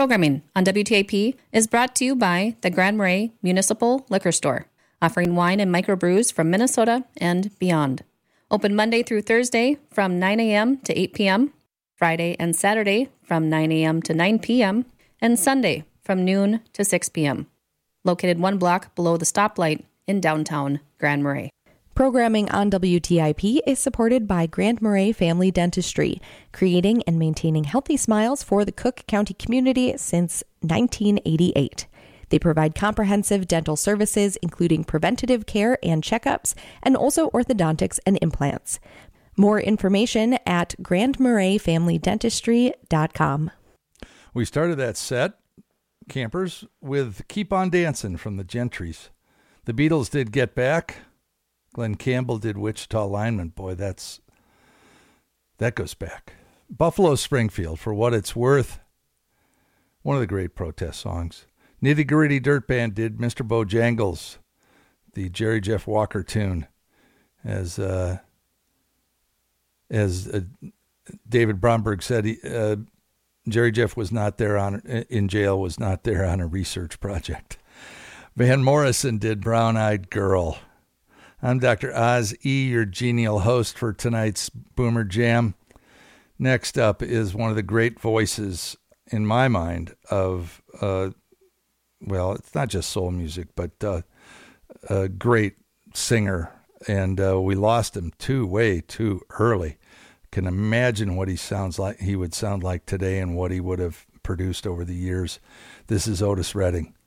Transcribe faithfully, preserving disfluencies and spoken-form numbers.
Programming on W T I P is brought to you by the Grand Marais Municipal Liquor Store, offering wine and microbrews from Minnesota and beyond. Open Monday through Thursday from nine a.m. to eight p.m., Friday and Saturday from nine a.m. to nine p.m., and Sunday from noon to six p.m. Located one block below the stoplight in downtown Grand Marais. Programming on W T I P is supported by Grand Marais Family Dentistry, creating and maintaining healthy smiles for the Cook County community since nineteen eighty-eight. They provide comprehensive dental services, including preventative care and checkups, and also orthodontics and implants. More information at grand marais family dentistry dot com. We started that set, campers, with Keep On Dancing from the Gentrys. The Beatles did Get Back. Glenn Campbell did Wichita Lineman. Boy, that's that goes back. Buffalo Springfield, For What It's Worth. One of the great protest songs. Nitty Gritty Dirt Band did Mister Bojangles, the Jerry Jeff Walker tune. As uh, as uh, David Bromberg said, he, uh, Jerry Jeff was not there on in jail, was not there on a research project. Van Morrison did Brown Eyed Girl. I'm Doctor Oz E., your genial host for tonight's Boomer Jam. Next up is one of the great voices, in my mind, of, uh, well, it's not just soul music, but uh, a great singer. And uh, we lost him too, way too early. Can imagine what he sounds like, he would sound like today and what he would have produced over the years. This is Otis Redding.